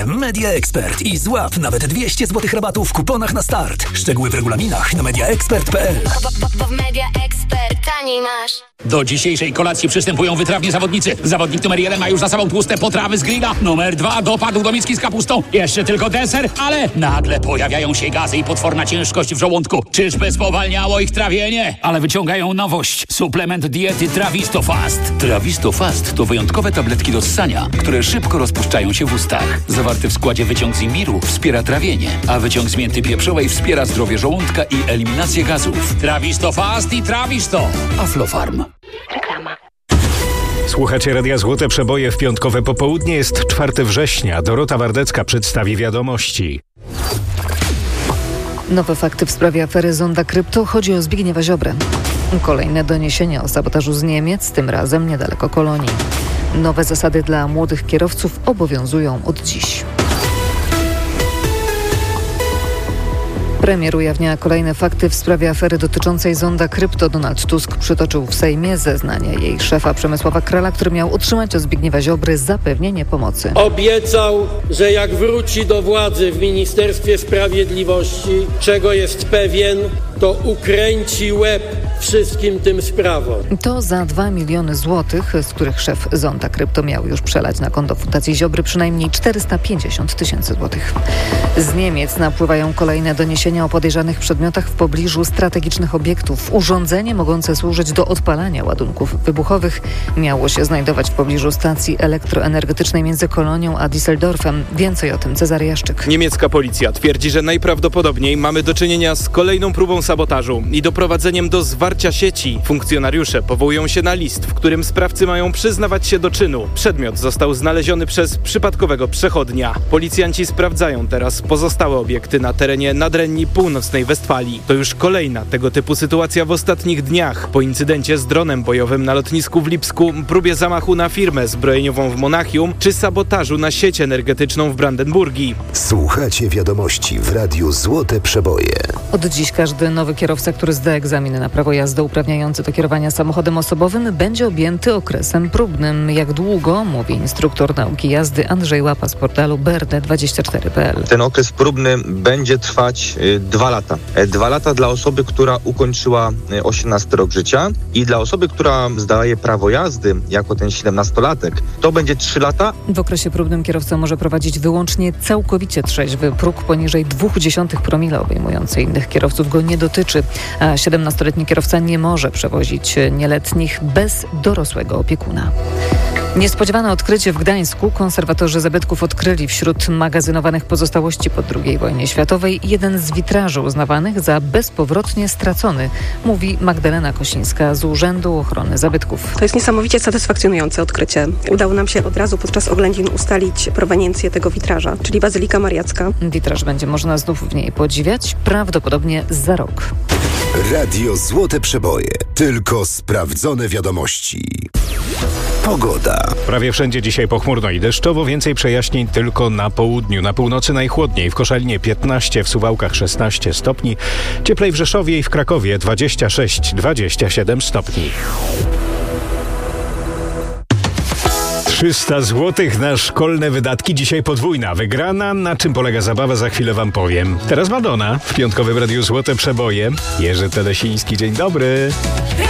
Media Expert i złap nawet 200 zł rabatu w kuponach na start. Szczegóły w regulaminach na mediaexpert.pl. Media Expert, taniej masz. Do dzisiejszej kolacji przystępują wytrawni zawodnicy. Zawodnik numer 1 ma już za sobą tłuste potrawy z grilla. Numer 2 dopadł do miski z kapustą. Jeszcze tylko deser, ale nagle pojawiają się gazy i potworna ciężkość w żołądku. Czyżby spowalniało ich trawienie? Ale wyciągają nowość. Suplement diety Trawisto Fast. Trawisto Fast to wyjątkowe tabletki do ssania, które szybko rozpuszczają się w ustach. Zawarty w składzie wyciąg z imbiru wspiera trawienie, a wyciąg z mięty pieprzowej wspiera zdrowie żołądka i eliminację gazów. Trawisto Fast i Trawisto. Aflofarm. Reklama. Słuchacie Radia Złote Przeboje w piątkowe popołudnie. Jest 4 września. Dorota Wardecka przedstawi wiadomości. Nowe fakty w sprawie afery Zonda Krypto. Chodzi o Zbigniewa Ziobrę. Kolejne doniesienia o sabotażu z Niemiec, tym razem niedaleko Kolonii. Nowe zasady dla młodych kierowców obowiązują od dziś. Premier ujawnia kolejne fakty w sprawie afery dotyczącej Zonda Krypto. Donald Tusk przytoczył w Sejmie zeznania jej szefa Przemysława Krala, który miał otrzymać od Zbigniewa Ziobry zapewnienie pomocy. Obiecał, że jak wróci do władzy w Ministerstwie Sprawiedliwości, czego jest pewien, to ukręci łeb wszystkim tym sprawom. To za 2 miliony złotych, z których szef Zonda Krypto miał już przelać na konto Fundacji Ziobry przynajmniej 450 tysięcy złotych. Z Niemiec napływają kolejne doniesienia o podejrzanych przedmiotach w pobliżu strategicznych obiektów. Urządzenie mogące służyć do odpalania ładunków wybuchowych miało się znajdować w pobliżu stacji elektroenergetycznej między Kolonią a Düsseldorfem. Więcej o tym Cezary Jaszczyk. Niemiecka policja twierdzi, że najprawdopodobniej mamy do czynienia z kolejną próbą sabotażu i doprowadzeniem do zwarcia sieci. Funkcjonariusze powołują się na list, w którym sprawcy mają przyznawać się do czynu. Przedmiot został znaleziony przez przypadkowego przechodnia. Policjanci sprawdzają teraz pozostałe obiekty na terenie Nadrenii Północnej Westfalii. To już kolejna tego typu sytuacja w ostatnich dniach. Po incydencie z dronem bojowym na lotnisku w Lipsku, próbie zamachu na firmę zbrojeniową w Monachium czy sabotażu na sieć energetyczną w Brandenburgii. Słuchacie wiadomości w Radiu Złote Przeboje. Od dziś każdy nowy kierowca, który zda egzaminy na prawo jazdy uprawniający do kierowania samochodem osobowym, będzie objęty okresem próbnym. Jak długo, mówi instruktor nauki jazdy Andrzej Łapa z portalu BRD24.pl. Ten okres próbny będzie trwać 2 lata. 2 lata dla osoby, która ukończyła 18 rok życia i dla osoby, która zdaje prawo jazdy jako ten 17-latek, to będzie 3 lata. W okresie próbnym kierowca może prowadzić wyłącznie całkowicie trzeźwy. Próg poniżej 0,2 promila obejmujący innych kierowców go nie dotyczy, a 17-letni kierowca nie może przewozić nieletnich bez dorosłego opiekuna. Niespodziewane odkrycie w Gdańsku. Konserwatorzy zabytków odkryli wśród magazynowanych pozostałości po II wojnie światowej jeden z witraży uznawanych za bezpowrotnie stracony, mówi Magdalena Kosińska z Urzędu Ochrony Zabytków. To jest niesamowicie satysfakcjonujące odkrycie. Udało nam się od razu podczas oględzin ustalić proweniencję tego witraża, czyli Bazylika Mariacka. Witraż będzie można znów w niej podziwiać, prawdopodobnie za rok. Radio Złote Przeboje. Tylko sprawdzone wiadomości. Pogoda. Prawie wszędzie dzisiaj pochmurno i deszczowo, więcej przejaśnień tylko na południu. Na północy najchłodniej, w Koszalinie 15, w Suwałkach 16 stopni, cieplej w Rzeszowie i w Krakowie 26-27 stopni. 300 złotych na szkolne wydatki, dzisiaj podwójna wygrana. Na czym polega zabawa, za chwilę wam powiem. Teraz Madonna w piątkowym Radiu Złote Przeboje. Jerzy Telesiński, dzień dobry.